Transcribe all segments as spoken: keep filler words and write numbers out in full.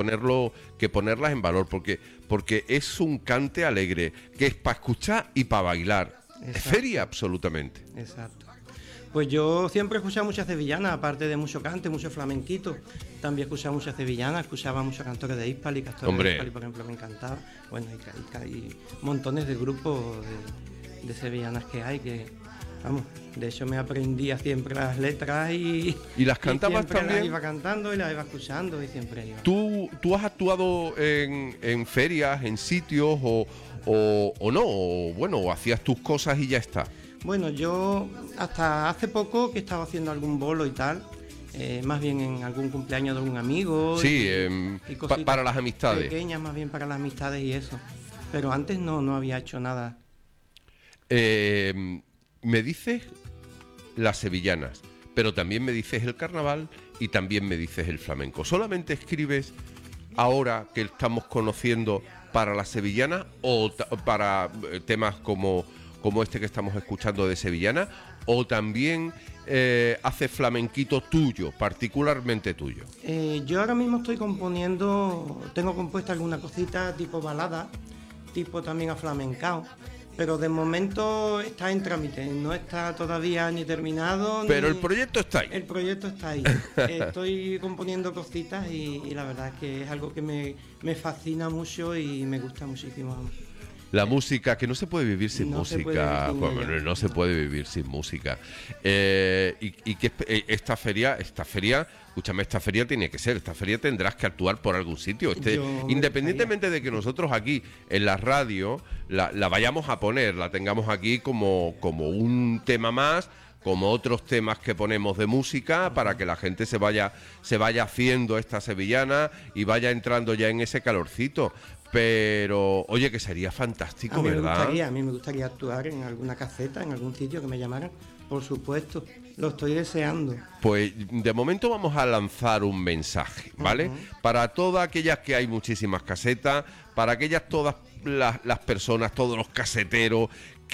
ponerlo, que ponerlas en valor, porque, porque es un cante alegre, que es para escuchar y para bailar. Exacto. Es feria, absolutamente. Exacto. Pues yo siempre he escuchado muchas sevillanas, aparte de mucho cante, mucho flamenquito. También he escuchado muchas sevillanas, escuchaba muchos cantores de Hispali, cantores Hombre. de Hispali, por ejemplo, me encantaba. Bueno, y, y, y montones de grupos de, de sevillanas que hay, que, vamos, de hecho me aprendía siempre las letras y... ¿Y las cantabas siempre también? las iba cantando y las iba escuchando y siempre iba... ¿Tú, tú has actuado en, en ferias, en sitios o, o, o no? O, bueno, o hacías tus cosas y ya está. Bueno, yo hasta hace poco que estaba haciendo algún bolo y tal, eh, más bien en algún cumpleaños de algún amigo. Sí, y, eh, y pa- para las amistades. pequeñas, más bien para las amistades y eso. Pero antes no, no había hecho nada. Eh, me dices las sevillanas, pero también me dices el carnaval y también me dices el flamenco. ¿Solamente escribes ahora que estamos conociendo para las sevillanas o ta- para eh, temas como, como este que estamos escuchando de sevillana, o también eh, haces flamenquito tuyo, particularmente tuyo? Eh, yo ahora mismo estoy componiendo, tengo compuesta alguna cosita tipo balada, tipo también aflamencao. Pero de momento está en trámite, no está todavía ni terminado. Pero ni... el proyecto está ahí. El proyecto está ahí. Estoy componiendo cositas y, y la verdad es que es algo que me, me fascina mucho y me gusta muchísimo. La música, que no se puede vivir sin No se puede música, vivir sin Juan ella. Manuel, no se puede vivir sin música. Eh, y, y que eh, esta feria, esta feria, escúchame, esta feria tiene que ser, esta feria tendrás que actuar por algún sitio. Este, Yo me independientemente de que nosotros aquí en la radio la, la vayamos a poner, la tengamos aquí como, como un tema más, como otros temas que ponemos de música, para que la gente se vaya, se vaya haciendo esta sevillana y vaya entrando ya en ese calorcito. Pero, oye, que sería fantástico, A mí me ¿verdad? gustaría, a mí me gustaría actuar en alguna caseta, en algún sitio que me llamaran. Por supuesto, lo estoy deseando. Pues de momento vamos a lanzar un mensaje, ¿vale? Uh-huh. Para todas aquellas que hay muchísimas casetas, para aquellas todas las, las personas, todos los caseteros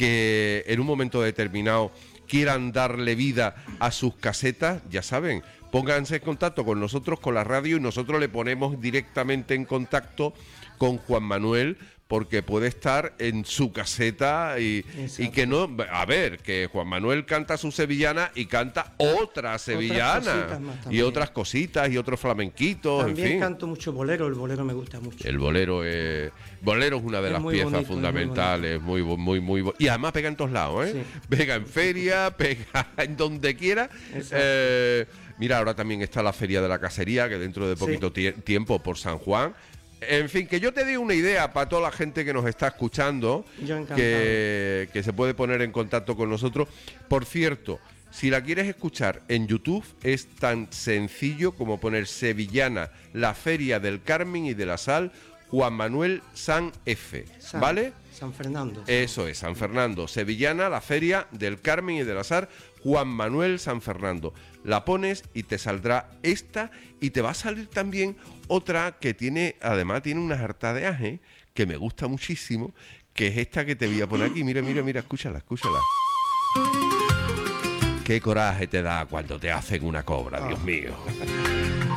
que en un momento determinado quieran darle vida a sus casetas, ya saben, pónganse en contacto con nosotros, con la radio, y nosotros le ponemos directamente en contacto con Juan Manuel, porque puede estar en su caseta y, y que no... A ver, que Juan Manuel canta su sevillana y canta otra sevillana y otras cositas y otros flamenquitos, También en fin. canto mucho bolero, el bolero me gusta mucho. El bolero es, bolero es una de Es las muy piezas bonito, fundamentales, muy, muy, muy, muy bo- y además pega en todos lados, ¿eh? Sí. Pega en feria, pega en donde quiera. Eh, mira, ahora también está la Feria de la Casería, que dentro de poquito Sí. tie- tiempo por San Juan. En fin, que yo te diga una idea para toda la gente que nos está escuchando, Yo encantado. que, que se puede poner en contacto con nosotros. Por cierto, si la quieres escuchar en YouTube, es tan sencillo como poner Sevillana, la Feria del Carmen y de la Sal, Juan Manuel San F, San, ¿vale? San Fernando. Eso es, San Fernando, Sevillana, la Feria del Carmen y del Azar, Juan Manuel San Fernando. La pones y te saldrá esta, y te va a salir también otra que tiene, además tiene un hartadeaje que me gusta muchísimo, que es esta que te voy a poner aquí. Mira, mira, mira, escúchala, escúchala. Qué coraje te da cuando te hacen una cobra, Dios mío.